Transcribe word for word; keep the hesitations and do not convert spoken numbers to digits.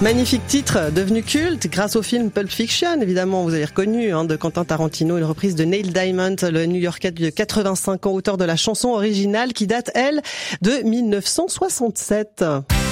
Magnifique titre, devenu culte grâce au film Pulp Fiction, évidemment, vous avez reconnu, hein, de Quentin Tarantino, une reprise de Neil Diamond, le New-Yorkais de quatre-vingt-cinq ans, auteur de la chanson originale qui date, elle, de mille neuf cent soixante-sept.